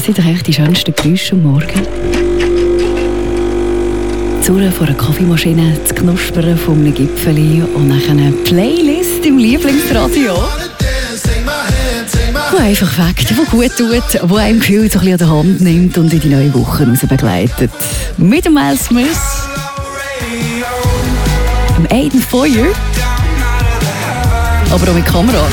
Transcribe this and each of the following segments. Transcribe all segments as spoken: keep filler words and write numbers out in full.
sind doch echt die schönsten Geräusche am Morgen. Das Surren von einer Kaffeemaschine, das Knuspern von einem Gipfeli und dann eine Playlist im Lieblingsradio. Die einfach weckt, die gut tut, die einem Gefühl so ein bisschen an der Hand nimmt und in die neue Woche raus begleitet. Mit dem Miles Smith, dem Aiden Foyer, aber auch mit Kamerad.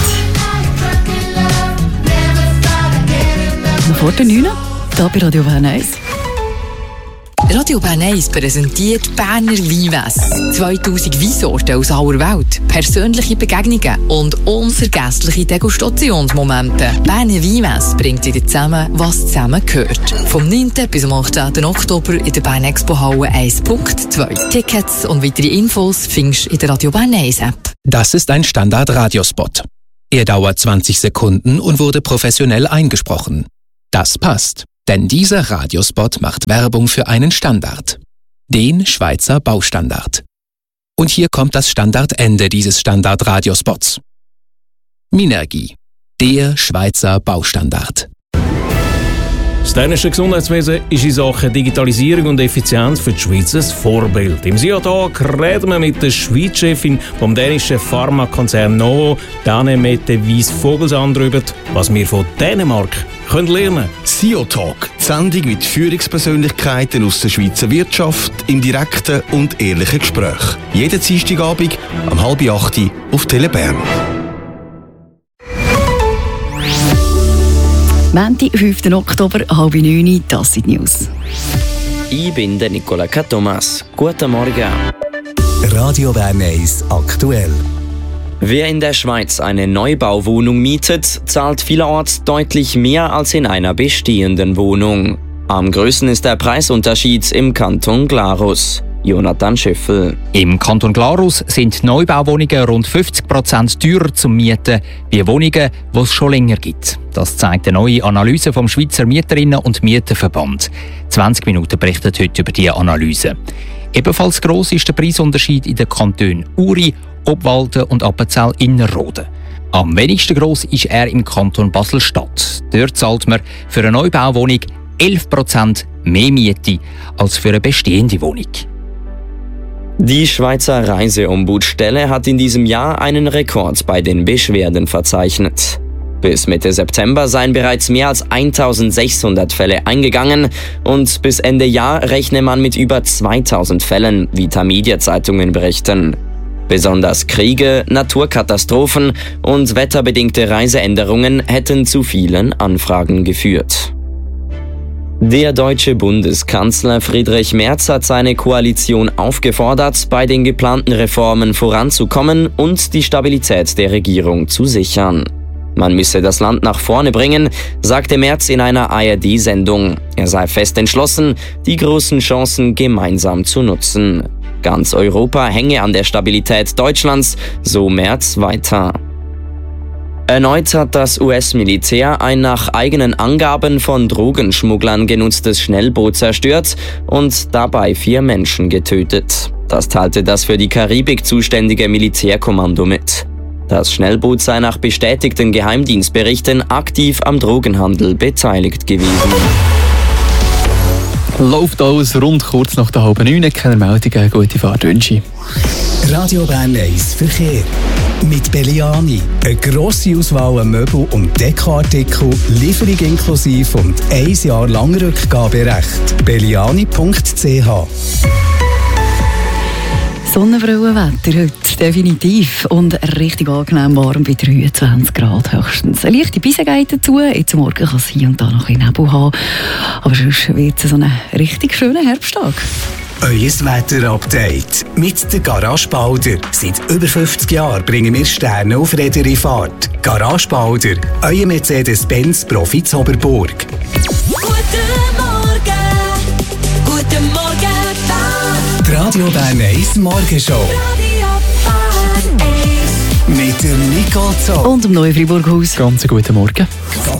Und vor der neun, hier bei Radio Bern eins. Radio Bern eins präsentiert Berner Weinmesse. zweitausend Weinsorten aus aller Welt, persönliche Begegnungen und unvergessliche Degustationsmomente. Berner Weinmesse bringt wieder zusammen, was zusammen gehört. Vom neunten bis am achtzehnten Oktober in der Bern Expo Halle eins Punkt zwei. Tickets und weitere Infos findest du in der Radio Bern eins App. Das ist ein Standard-Radiospot. Er dauert zwanzig Sekunden und wurde professionell eingesprochen. Das passt. Denn dieser Radiospot macht Werbung für einen Standard. Den Schweizer Baustandard. Und hier kommt das Standardende dieses Standard-Radiospots. Minergie. Der Schweizer Baustandard. Das dänische Gesundheitswesen ist in Sachen Digitalisierung und Effizienz für die Schweiz ein Vorbild. Im SIO-Tag reden wir mit der Schweizchefin vom dänischen Pharmakonzern Novo, Danemette Weiss-Vogelsang, darüber, was wir von Dänemark können lernen. SIO-Talk, die Sendung mit Führungspersönlichkeiten aus der Schweizer Wirtschaft im direkten und ehrlichen Gespräch. Jeden Dienstagabend um halb acht auf Tele Bern. Montag, fünften Oktober, halb neun, das sind die News. Ich bin der Nicola Thomas. Guten Morgen. Radio Bern eins aktuell. Wer in der Schweiz eine Neubauwohnung mietet, zahlt vielerorts deutlich mehr als in einer bestehenden Wohnung. Am größten ist der Preisunterschied im Kanton Glarus. Jonathan Schöffel. Im Kanton Glarus sind Neubauwohnungen rund fünfzig Prozent teurer zum Mieten wie Wohnungen, die es schon länger gibt. Das zeigt eine neue Analyse vom Schweizer Mieterinnen- und Mieterverband. zwanzig Minuten berichtet heute über diese Analyse. Ebenfalls gross ist der Preisunterschied in den Kantonen Uri, Obwalden und Appenzell-Innerrhoden. Am wenigsten gross ist er im Kanton Basel-Stadt. Dort zahlt man für eine Neubauwohnung elf Prozent mehr Miete als für eine bestehende Wohnung. Die Schweizer Reiseombudsstelle hat in diesem Jahr einen Rekord bei den Beschwerden verzeichnet. Bis Mitte September seien bereits mehr als eintausendsechshundert Fälle eingegangen und bis Ende Jahr rechne man mit über zweitausend Fällen, wie Tamedia-Zeitungen berichten. Besonders Kriege, Naturkatastrophen und wetterbedingte Reiseänderungen hätten zu vielen Anfragen geführt. Der deutsche Bundeskanzler Friedrich Merz hat seine Koalition aufgefordert, bei den geplanten Reformen voranzukommen und die Stabilität der Regierung zu sichern. Man müsse das Land nach vorne bringen, sagte Merz in einer A R D-Sendung. Er sei fest entschlossen, die großen Chancen gemeinsam zu nutzen. Ganz Europa hänge an der Stabilität Deutschlands, so Merz weiter. Erneut hat das U S-Militär ein nach eigenen Angaben von Drogenschmugglern genutztes Schnellboot zerstört und dabei vier Menschen getötet. Das teilte das für die Karibik zuständige Militärkommando mit. Das Schnellboot sei nach bestätigten Geheimdienstberichten aktiv am Drogenhandel beteiligt gewesen. Läuft alles rund kurz nach der halben neun. Keine Meldungen, gute Fahrtwünsche. Radio Bern eins Verkehr. Mit Belliani. Eine grosse Auswahl an Möbel- und Dekoartikel, Lieferung inklusive und ein Jahr lang Rückgaberecht. belliani punkt c h. Sonnenbrillenwetter heute, definitiv. Und richtig angenehm warm bei dreiundzwanzig Grad höchstens. Eine leichte Bise geht dazu. Jetzt Morgen kann es hier und da noch ein bisschen Nebel haben. Aber sonst wird es so ein richtig schöner Herbsttag. Euer Wetter-Update mit der Garage Balder. Seit über fünfzig Jahren bringen wir Sterne auf Räder in Fahrt. Garage Balder, euer Mercedes-Benz Profi Zoberburg. Guten Morgen, guten Morgen, Bern. Die Radio Bern eins Morgenshow. Radio Bern eins. Mit dem Nicole Zoll. Und im neuen Freiburghaus. Ganz guten Morgen.